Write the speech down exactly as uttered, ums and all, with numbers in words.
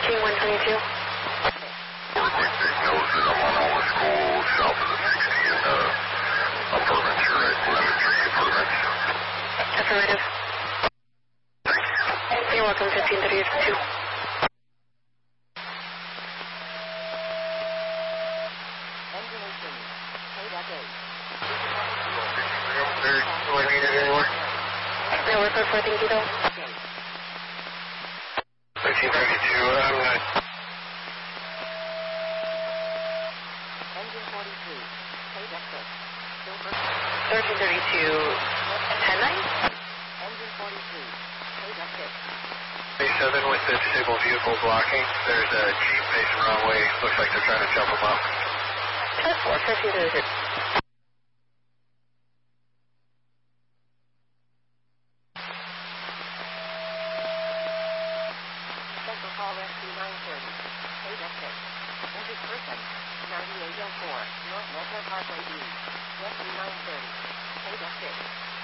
King one twenty-two. I'm on all the school south of the sixty in uh, apartments here at eleven Tree Apartments. Affirmative. You're welcome, fifteen thirty-two. Do I need it anywhere? No, we're for thank you though. thirteen thirty-two, I'm not... thirteen thirty-two, ten nine? seven with the disabled vehicle blocking. There's a Jeep facing wrong way. Looks like they're trying to jump them up. ten four, fifteen thirty-two. Central Call Rescue nine thirty. eight oh six. Injured person. ninety-eight oh four. North Metro Parkway East. Rescue nine thirty. eight oh six.